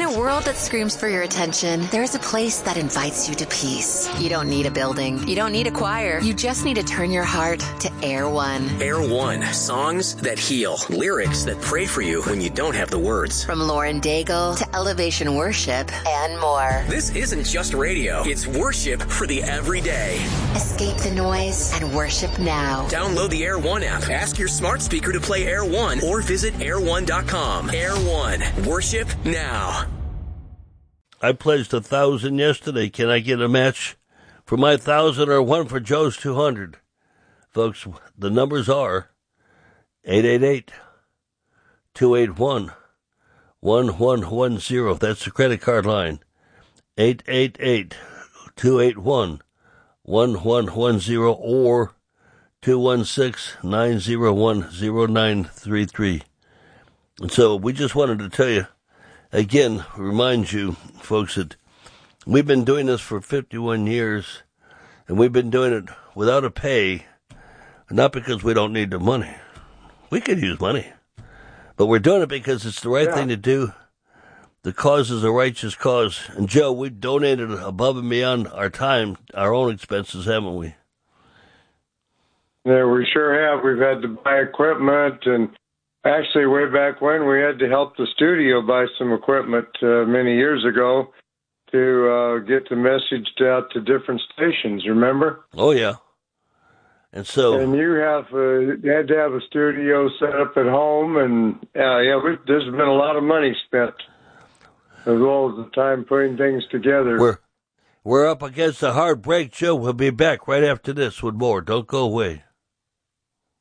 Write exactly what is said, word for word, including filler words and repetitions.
a world that screams for your attention, there's a place that invites you to peace. You don't need a building. You don't need a choir. You just need to turn your heart to Air One. Air One. Songs that heal. Lyrics that pray for you when you don't have the words. From Lauren Daigle to Elevation Worship and more. This isn't just radio. It's worship for the everyday. Escape the noise and worship now. Download the Air One app. Ask your smart speaker to play Air One or visit air one dot com. Air One. Worship now. I pledged a thousand yesterday. Can I get a match for my thousand or one for Joe's two hundred? Folks, the numbers are eight eight eight, two eight one, one one one zero. That's the credit card line. eight eight eight, two eight one, one one one zero or two one six, nine zero one, zero nine three three. And so we just wanted to tell you, again, remind you, folks, that we've been doing this for fifty-one years, and we've been doing it without a pay, not because we don't need the money. We could use money, but we're doing it because it's the right yeah. thing to do. The cause is a righteous cause. And, Joe, we've donated above and beyond our time, our own expenses, haven't we? Yeah, we sure have. We've had to buy equipment, and actually, way back when, we had to help the studio buy some equipment uh, many years ago to uh, get the message out to different stations, remember? Oh, yeah. And so... And you have uh, you had to have a studio set up at home, and uh, yeah, we, there's been a lot of money spent, as well as the time putting things together. We're, we're up against a hard break, Joe. We'll be back right after this with more. Don't go away.